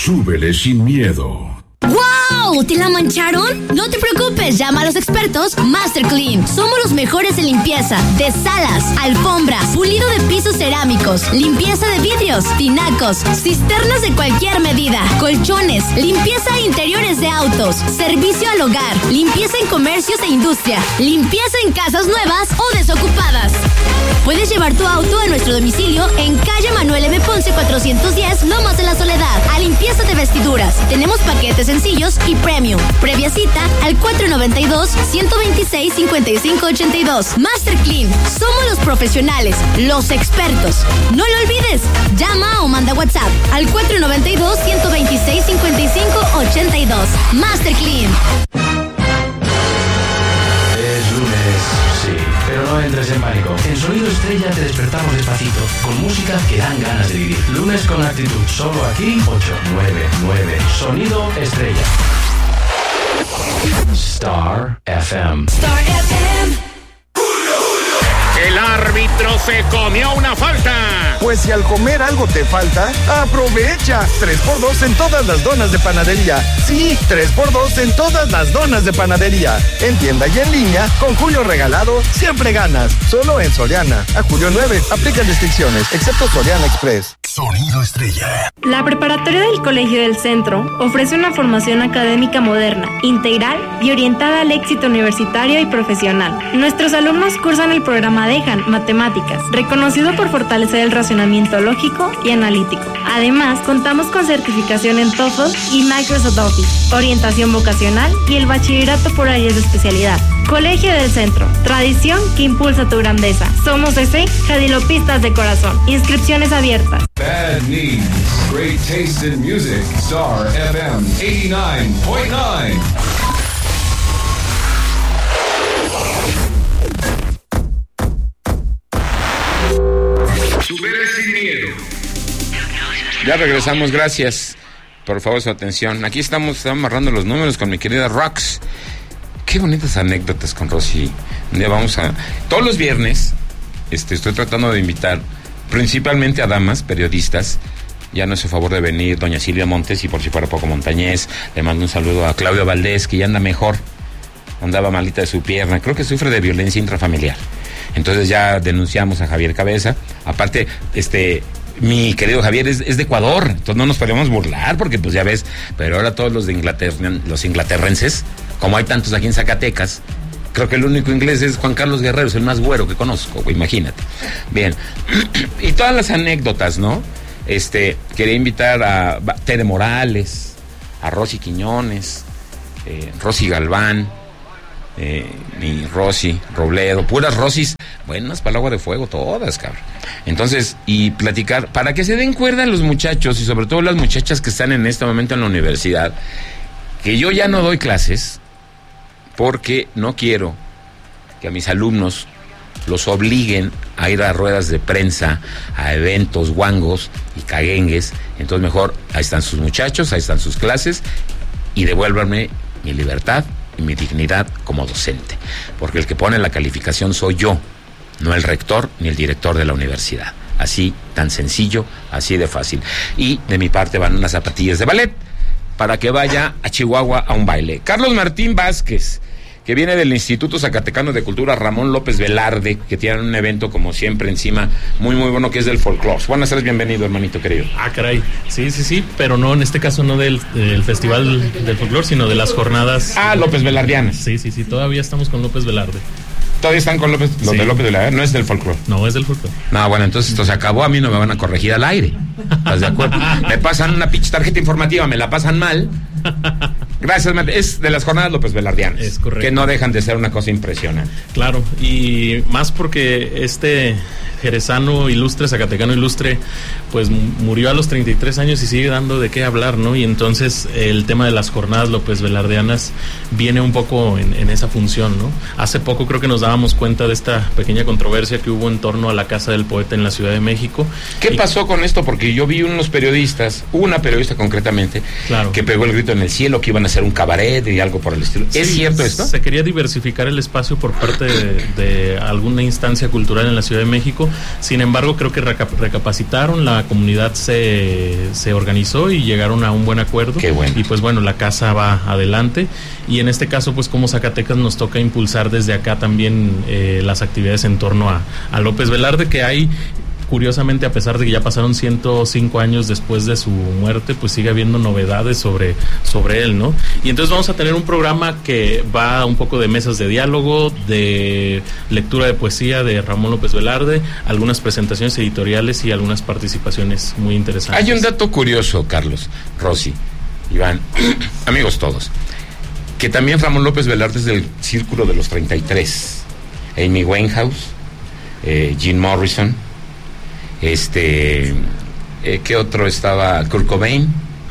Súbele sin miedo. ¡Wow! ¿Te la mancharon? No te preocupes, llama a los expertos Master Clean. Somos los mejores en limpieza de salas, alfombras, pulido de pisos cerámicos, limpieza de vidrios, tinacos, cisternas de cualquier medida, colchones, limpieza de interiores de autos, servicio al hogar, limpieza en comercios e industria, limpieza en casas nuevas o desocupadas. Puedes llevar tu auto a nuestro domicilio en calle Manuel M. Ponce 410, Lomas de la Soledad, a limpieza de vestiduras. Tenemos paquetes sencillos y premium. Previa cita al 492-126-5582. Master Clean. Somos los profesionales, los expertos. No lo olvides. Llama o manda WhatsApp al 492-126-5582. Master Clean. Es lunes, sí, pero no entres en pánico. En Sonido Estrella te despertamos despacito, con música que dan ganas de vivir. Lunes con actitud, solo aquí, 899. Sonido Estrella. Star FM. Star FM. El árbitro se comió una falta. Pues si al comer algo te falta, aprovecha. 3x2 en todas las donas de panadería. Sí, 3x2 en todas las donas de panadería. En tienda y en línea, con Julio Regalado, siempre ganas. Solo en Soriana. A julio 9, aplican restricciones, excepto Soriana Express. Sonido Estrella. La Preparatoria del Colegio del Centro ofrece una formación académica moderna, integral y orientada al éxito universitario y profesional. Nuestros alumnos cursan el programa DEJAN Matemáticas, reconocido por fortalecer el razonamiento lógico y analítico. Además, contamos con certificación en TOEFL y Microsoft Office, orientación vocacional y el bachillerato por áreas de especialidad. Colegio del Centro, tradición que impulsa tu grandeza. Somos ese jadilopistas de corazón. Inscripciones abiertas. Bad Needs, great taste in music. Star FM 89.9. Súbele sin miedo. Ya regresamos, gracias por favor su atención. Aquí estamos amarrando los números con mi querida Rox. Qué bonitas anécdotas con Rosy. Un día vamos a... Todos los viernes estoy tratando de invitar principalmente a damas, periodistas. Ya no es a favor de venir doña Silvia Montes y por si fuera poco Montañez. Le mando un saludo a Claudio Valdés, que ya anda mejor. Andaba malita de su pierna. Creo que sufre de violencia intrafamiliar. Entonces ya denunciamos a Javier Cabeza. Aparte, mi querido Javier es de Ecuador, entonces no nos podemos burlar porque pues ya ves, pero ahora todos los de los inglaterrenses, como hay tantos aquí en Zacatecas, creo que el único inglés es Juan Carlos Guerrero, es el más güero que conozco, güey, imagínate. Bien, y todas las anécdotas, ¿no? Quería invitar a Tere Morales, a Rosy Quiñones, Rosy Galván, mi Rosy Robledo, puras Rosis buenas para el agua de fuego, todas, cabrón. Entonces, y platicar, para que se den cuerda los muchachos y sobre todo las muchachas que están en este momento en la universidad, que yo ya no doy clases porque no quiero que a mis alumnos los obliguen a ir a ruedas de prensa, a eventos guangos y caguengues. Entonces mejor, ahí están sus muchachos, ahí están sus clases y devuélvanme mi libertad y mi dignidad como docente, porque el que pone la calificación soy yo, no el rector ni el director de la universidad. Así, tan sencillo, así de fácil. Y de mi parte van unas zapatillas de ballet para que vaya a Chihuahua a un baile. Carlos Martín Vázquez, que viene del Instituto Zacatecano de Cultura Ramón López Velarde, que tienen un evento como siempre encima, muy muy bueno, que es del folclore. Buenas tardes, bienvenido, hermanito querido. Ah, caray, sí, pero no, en este caso no del Festival del Folclore, sino de las jornadas. Ah, López Velardianas. Sí, todavía estamos con López Velarde. ¿Todavía están con López, los de López Velarde? No es del folclore. No, es del folclore. No, bueno, entonces esto se acabó, a mí no me van a corregir al aire. ¿Estás de acuerdo? Me pasan una pinche tarjeta informativa, me la pasan mal. Gracias, es de las jornadas López Velardianas. Es correcto. Que no dejan de ser una cosa impresionante. Claro, y más porque jerezano ilustre, zacatecano ilustre, pues murió a los 33 años y sigue dando de qué hablar, ¿no? Y entonces el tema de las jornadas López Velardianas viene un poco en esa función, ¿no? Hace poco creo que nos dábamos cuenta de esta pequeña controversia que hubo en torno a la Casa del Poeta en la Ciudad de México. ¿Qué pasó con esto? Porque yo vi unos periodistas, una periodista concretamente, claro, que pegó el grito en el cielo, que iban a hacer un cabaret y algo por el estilo. ¿Es cierto esto? Se quería diversificar el espacio por parte de alguna instancia cultural en la Ciudad de México. Sin embargo, creo que recapacitaron, la comunidad se organizó y llegaron a un buen acuerdo. Qué bueno. Y pues bueno, la casa va adelante. Y en este caso, pues como Zacatecas nos toca impulsar desde acá también las actividades en torno a López Velarde, que hay... Curiosamente, a pesar de que ya pasaron 105 años después de su muerte, pues sigue habiendo novedades sobre él, ¿no? Y entonces vamos a tener un programa que va un poco de mesas de diálogo, de lectura de poesía de Ramón López Velarde, algunas presentaciones editoriales y algunas participaciones muy interesantes. Hay un dato curioso, Carlos, Rosy, Iván, amigos todos, que también Ramón López Velarde es del Círculo de los 33. Amy Winehouse, Jim Morrison, ¿qué otro estaba? Kurt Cobain,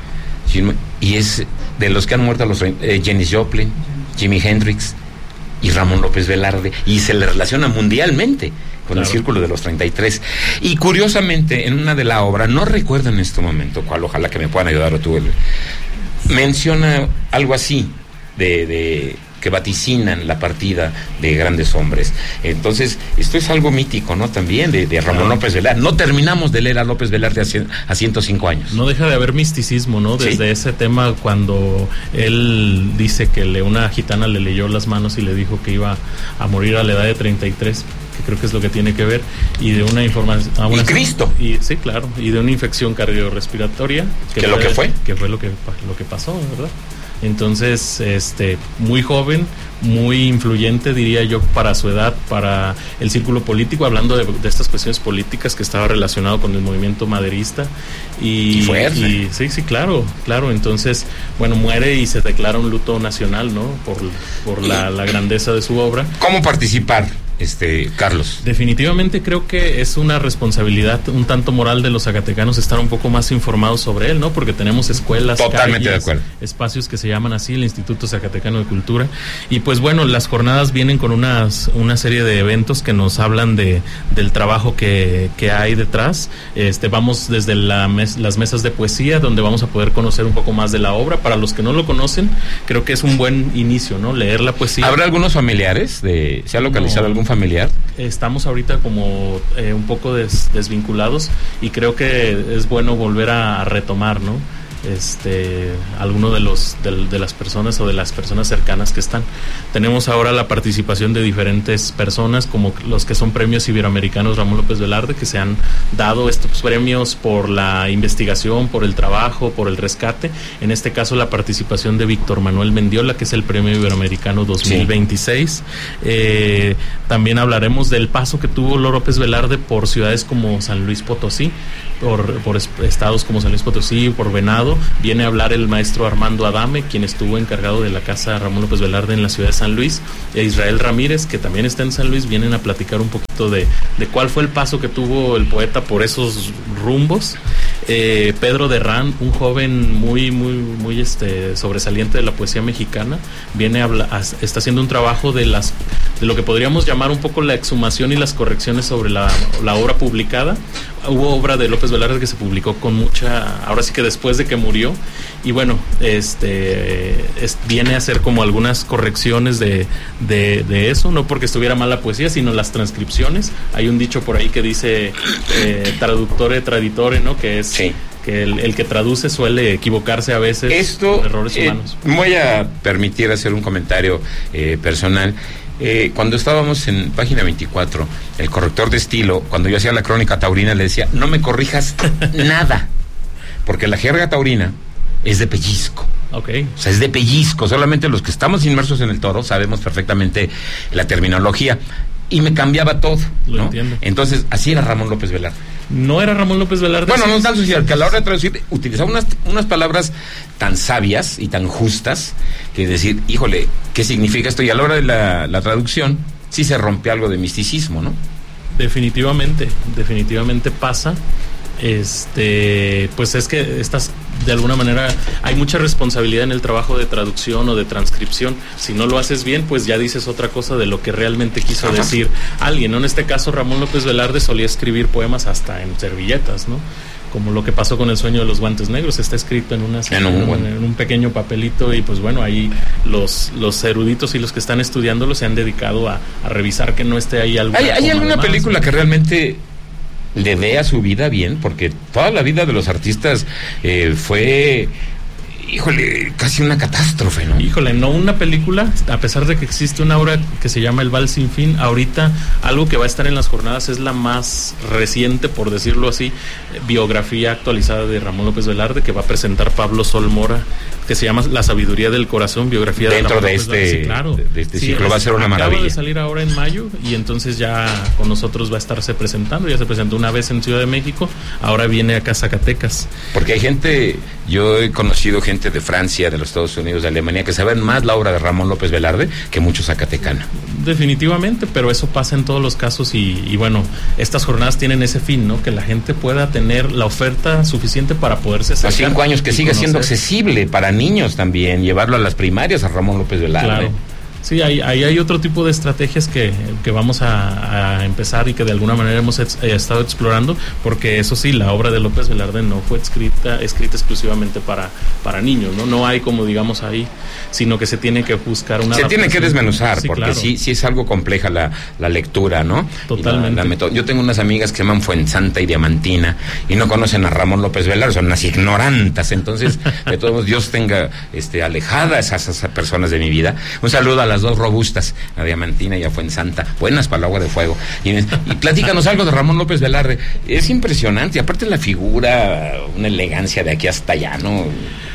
y es de los que han muerto Janis Joplin, Jimi Hendrix y Ramón López Velarde, y se le relaciona mundialmente con el Círculo de los 33. Y curiosamente, en una de la obra, no recuerdo en este momento cuál, ojalá que me puedan ayudar o tú, menciona algo así de que vaticinan la partida de grandes hombres. Entonces, esto es algo mítico, ¿no? También de Ramón López Velarde. No terminamos de leer a López Velarde a 105 años. No deja de haber misticismo, ¿no? Desde ese tema, cuando él dice que una gitana le leyó las manos y le dijo que iba a morir a la edad de 33, que creo que es lo que tiene que ver, y de una información... ¿Y Cristo? Sí, claro, y de una infección cardiorrespiratoria. Que fue lo que pasó, ¿verdad? Entonces, muy joven, muy influyente, diría yo, para su edad, para el círculo político, hablando de estas cuestiones políticas, que estaba relacionado con el movimiento maderista. Y fuerte. Sí, claro. Entonces, bueno, muere y se declara un luto nacional, ¿no? Por la grandeza de su obra. ¿Cómo participar, Carlos? Definitivamente creo que es una responsabilidad un tanto moral de los zacatecanos estar un poco más informados sobre él, ¿no? Porque tenemos escuelas, totalmente calles, de acuerdo, espacios que se llaman así, el Instituto Zacatecano de Cultura, y pues bueno, las jornadas vienen con una serie de eventos que nos hablan del trabajo que hay detrás. Vamos desde las mesas de poesía, donde vamos a poder conocer un poco más de la obra. Para los que no lo conocen, creo que es un buen inicio, ¿no? Leer la poesía. ¿Habrá algunos familiares? ¿Se ha localizado algún familiar? Estamos ahorita como un poco desvinculados, y creo que es bueno volver a retomar, ¿no? Alguno de las personas o de las personas cercanas que están. Tenemos ahora la participación de diferentes personas, como los que son premios iberoamericanos Ramón López Velarde, que se han dado estos premios por la investigación, por el trabajo, por el rescate. En este caso, la participación de Víctor Manuel Mendiola, que es el premio iberoamericano 2026. También hablaremos del paso que tuvo López Velarde por ciudades como San Luis Potosí, por estados como San Luis Potosí, por Venado. Viene a hablar el maestro Armando Adame, quien estuvo encargado de la casa Ramón López Velarde en la ciudad de San Luis, e Israel Ramírez, que también está en San Luis. Vienen a platicar un poquito de cuál fue el paso que tuvo el poeta por esos rumbos. Pedro Derrán, un joven muy sobresaliente de la poesía mexicana, está haciendo un trabajo de lo que podríamos llamar un poco la exhumación y las correcciones sobre la obra publicada. Hubo obra de López Velarde que se publicó con mucha, ahora sí que después de que murió, y bueno, viene a hacer como algunas correcciones de eso, no porque estuviera mal la poesía, sino las transcripciones. Hay un dicho por ahí que dice traductore traditore, ¿no? Que es que el que traduce suele equivocarse a veces por errores humanos. Voy a permitir hacer un comentario personal. Cuando estábamos en página 24, el corrector de estilo, cuando yo hacía la crónica taurina, le decía: no me corrijas nada, porque la jerga taurina es de pellizco. Okay. O sea, es de pellizco. Solamente los que estamos inmersos en el toro sabemos perfectamente la terminología. Y me cambiaba todo, ¿no? Lo entiendo. Entonces, así era Ramón López Velarde. No era Ramón López Velarde. Bueno, no tan social, que a la hora de traducir utilizaba unas palabras tan sabias y tan justas, que decir, híjole, ¿qué significa esto? Y a la hora de la traducción, sí se rompe algo de misticismo, ¿no? Definitivamente pasa. Pues es que de alguna manera hay mucha responsabilidad en el trabajo de traducción o de transcripción. Si no lo haces bien, pues ya dices otra cosa de lo que realmente quiso decir alguien, ¿no? En este caso, Ramón López Velarde solía escribir poemas hasta en servilletas, ¿no? como lo que pasó con El sueño de los guantes negros, está escrito en un pequeño papelito, y pues bueno, ahí los eruditos y los que están estudiándolo se han dedicado a revisar que no esté ahí algo. ¿Hay alguna película que realmente le dé a su vida bien? Porque toda la vida de los artistas fue... Híjole, casi una catástrofe, ¿no? Híjole, no una película, a pesar de que existe una obra que se llama El Vals Sin Fin. Ahorita algo que va a estar en las jornadas es la más reciente, por decirlo así, biografía actualizada de Ramón López Velarde, que va a presentar Pablo Sol Mora, que se llama La sabiduría del corazón, biografía dentro de Ramón López sí, claro. de este ciclo. Va a ser una maravilla. Acaba de salir ahora en mayo, y entonces ya con nosotros va a estarse presentando. Ya se presentó una vez en Ciudad de México, ahora viene acá a Zacatecas. Porque hay gente, yo he conocido gente de Francia, de los Estados Unidos, de Alemania, que saben más la obra de Ramón López Velarde que muchos zacatecanos. Definitivamente, pero eso pasa en todos los casos, y bueno, estas jornadas tienen ese fin, ¿no? Que la gente pueda tener la oferta suficiente para poderse acercar. A 5 años, que siga siendo accesible para niños también, llevarlo a las primarias a Ramón López Velarde. Claro. Sí, ahí hay otro tipo de estrategias que vamos a empezar, y que de alguna manera hemos estado explorando, porque eso sí, la obra de López Velarde no fue escrita exclusivamente para niños, no hay como digamos ahí, sino que se tiene que buscar una se tiene que desmenuzar, sí, porque claro. sí es algo compleja la lectura, ¿no? Totalmente. Yo tengo unas amigas que se llaman Fuensanta y Diamantina y no conocen a Ramón López Velarde, son unas ignorantas. Entonces, de todos modos, Dios tenga alejadas a esas personas de mi vida. Un saludo a las dos robustas, a Diamantina y a Fuensanta, buenas para el agua de fuego. Y platícanos algo de Ramón López Velarde. Es impresionante, y aparte la figura, una elegancia de aquí hasta allá, ¿no?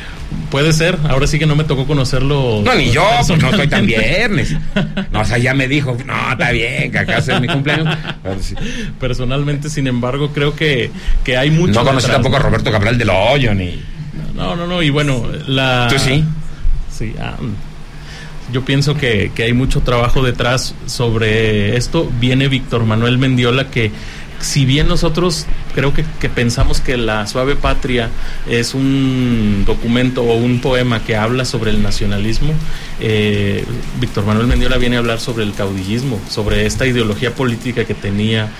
Puede ser, ahora sí que no me tocó conocerlo. No, ni yo, pues no estoy tan viernes. No, o sea, ya me dijo, no, está bien, que acá es mi cumpleaños. Sí. Personalmente, sin embargo, creo que hay mucho. No conocí tampoco a Roberto Cabral del Hoyo, ni. No, y bueno, ¿tú sí? Sí, yo pienso que hay mucho trabajo detrás sobre esto. Viene Víctor Manuel Mendiola, que si bien nosotros creo que pensamos que La Suave Patria es un documento o un poema que habla sobre el nacionalismo, Víctor Manuel Mendiola viene a hablar sobre el caudillismo, sobre esta ideología política que tenía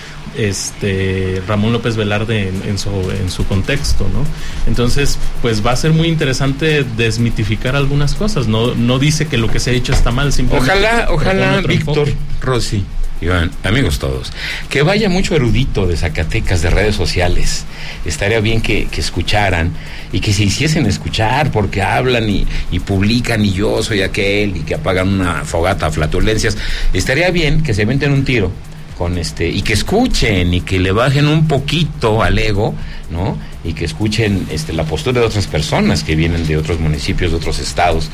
Ramón López Velarde en su contexto, ¿no? Entonces, pues va a ser muy interesante desmitificar algunas cosas. No dice que lo que se ha hecho está mal, simplemente. Ojalá Víctor, Rosy, Iván, amigos todos, que vaya mucho erudito de Zacatecas, de redes sociales. Estaría bien que escucharan, y que se hiciesen escuchar, porque hablan y publican, y yo soy aquel, y que apagan una fogata a flatulencias. Estaría bien que se meten un tiro con y que escuchen, y que le bajen un poquito al ego, ¿no? Y que escuchen la postura de otras personas que vienen de otros municipios, de otros estados,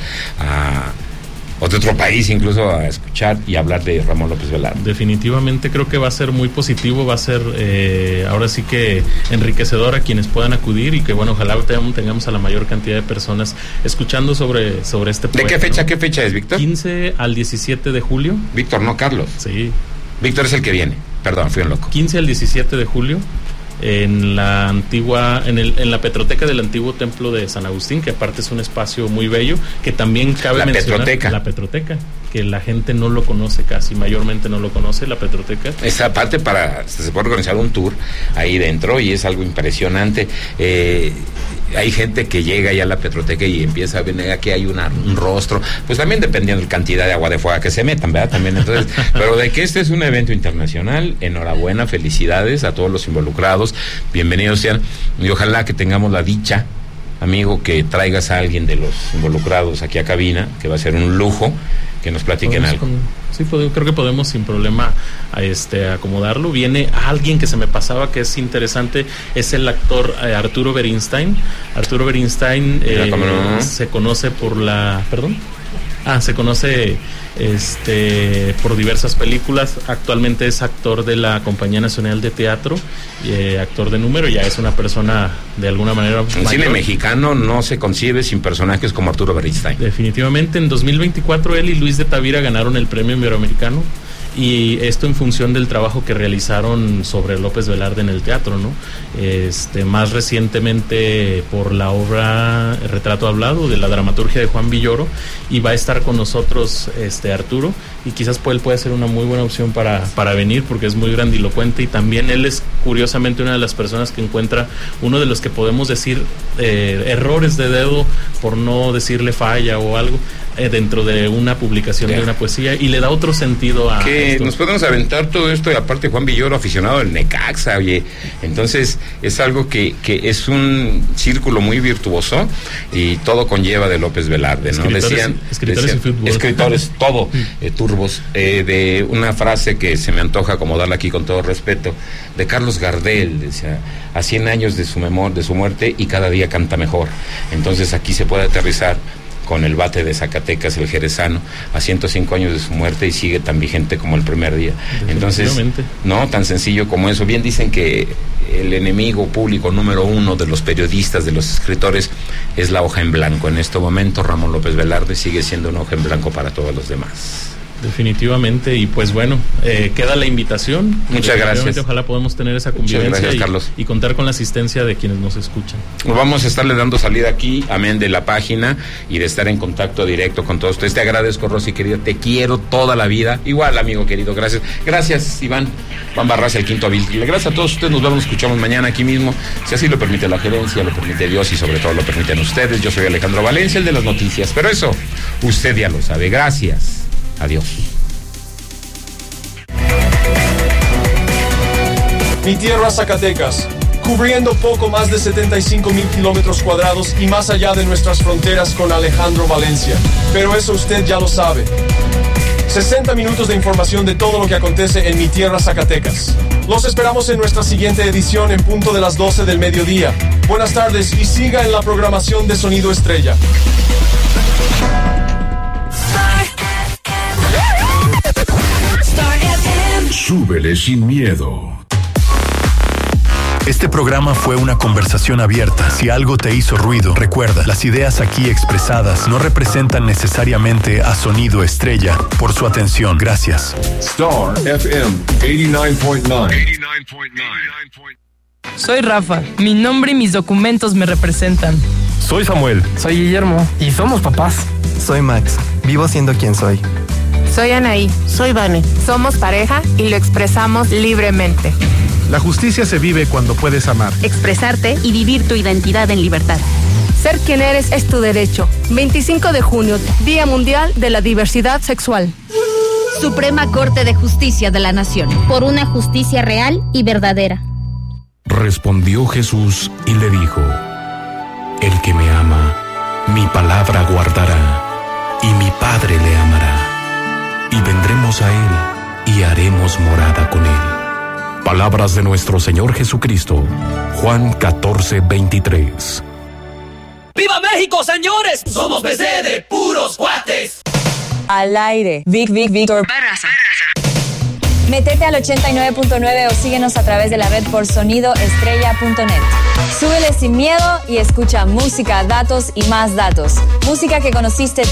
o de otro país incluso, a escuchar y hablar de Ramón López Velarde. Definitivamente creo que va a ser muy positivo, va a ser ahora sí que enriquecedor a quienes puedan acudir, y que bueno, ojalá tengamos a la mayor cantidad de personas escuchando sobre este poeta. ¿De qué fecha? ¿No? ¿Qué fecha es, Víctor? 15 al 17 de julio. Víctor, no Carlos. Sí. Víctor es el que viene. Perdón, fui un loco. 15 al 17 de julio. En la antigua, en la Petroteca del antiguo templo de San Agustín, que aparte es un espacio muy bello, que también cabe mencionar. La Petroteca, que la gente no lo conoce casi, mayormente no lo conoce, la Petroteca. Esa parte se puede organizar un tour ahí dentro, y es algo impresionante. Hay gente que llega ya a la Petroteca y empieza a ver, aquí hay un rostro, pues también dependiendo de la cantidad de agua de fuego que se metan, ¿verdad? También, entonces, pero de que este es un evento internacional, enhorabuena, felicidades a todos los involucrados, bienvenidos sean, y ojalá que tengamos la dicha, amigo, que traigas a alguien de los involucrados aquí a cabina, que va a ser un lujo, que nos platiquen algo. Sí, creo que podemos sin problema acomodarlo. Viene alguien que se me pasaba, que es interesante, es el actor Arturo Berinstein. Arturo Berinstein se conoce por se conoce por diversas películas. Actualmente es actor de la Compañía Nacional de Teatro, actor de número. Ya es una persona de alguna manera el cine mexicano no se concibe sin personajes como Arturo Berinstein. Definitivamente. En 2024 él y Luis de Tavira ganaron el premio iberoamericano y esto en función del trabajo que realizaron sobre López Velarde en el teatro, ¿no? Más recientemente por la obra Retrato Hablado, de la dramaturgia de Juan Villoro, y va a estar con nosotros Arturo, y quizás él puede ser una muy buena opción para venir, porque es muy grandilocuente, y también él es curiosamente una de las personas que encuentra uno de los que podemos decir errores de dedo, por no decirle falla o algo, dentro de una publicación de una poesía, y le da otro sentido a esto. Nos podemos aventar todo esto, y aparte Juan Villoro, aficionado del Necaxa, oye, entonces es algo que es un círculo muy virtuoso, y todo conlleva de López Velarde, ¿no? Escritores y fútbol. Escritores, todo, turbos, de una frase que se me antoja como darla aquí con todo respeto, de Carlos Gardel, decía, a 100 años de su muerte y cada día canta mejor. Entonces aquí se puede aterrizar con el bate de Zacatecas, el jerezano, a 105 años de su muerte y sigue tan vigente como el primer día. Entonces, no, tan sencillo como eso. Bien dicen que el enemigo público número 1 de los periodistas, de los escritores, es la hoja en blanco. En este momento, Ramón López Velarde sigue siendo una hoja en blanco para todos los demás. Definitivamente, y pues bueno, queda la invitación. Muchas gracias. Ojalá podamos tener esa convivencia. Muchas gracias, Carlos. Y contar con la asistencia de quienes nos escuchan. Vamos a estarle dando salida aquí, amén de la página y de estar en contacto directo con todos ustedes. Te agradezco, Rosy, querido, te quiero toda la vida. Igual, amigo querido, gracias. Gracias, Iván Barraza, el quinto Abril. Gracias a todos ustedes, nos vemos, escuchamos mañana aquí mismo, si así lo permite la gerencia, lo permite Dios y sobre todo lo permiten ustedes. Yo soy Alejandro Valencia, el de las noticias, pero eso usted ya lo sabe. Gracias. Adiós. Mi tierra, Zacatecas, cubriendo poco más de 75,000 kilómetros cuadrados y más allá de nuestras fronteras con Alejandro Valencia. Pero eso usted ya lo sabe. 60 minutos de información de todo lo que acontece en mi tierra, Zacatecas. Los esperamos en nuestra siguiente edición en punto de las 12 del mediodía. Buenas tardes y siga en la programación de Sonido Estrella. Súbele sin miedo. Este programa fue una conversación abierta. Si algo te hizo ruido, recuerda, las ideas aquí expresadas no representan necesariamente a Sonido Estrella. Por su atención, gracias. Star FM 89.9. Soy Rafa. Mi nombre y mis documentos me representan. Soy Samuel. Soy Guillermo. Y somos papás. Soy Max. Vivo siendo quien soy. Soy Anaí. Soy Vane. Somos pareja y lo expresamos libremente. La justicia se vive cuando puedes amar, expresarte y vivir tu identidad en libertad. Ser quien eres es tu derecho. 25 de junio, Día Mundial de la Diversidad Sexual. Suprema Corte de Justicia de la Nación. Por una justicia real y verdadera. Respondió Jesús y le dijo: el que me ama, mi palabra guardará, y mi Padre le amará, y vendremos a él, y haremos morada con él. Palabras de nuestro Señor Jesucristo. Juan 14:23. ¡Viva México, señores! Somos BC de puros cuates. Al aire. Víctor Barraza. Métete al 89.9 o síguenos a través de la red por sonidoestrella.net. Súbele sin miedo y escucha música, datos y más datos. Música que conociste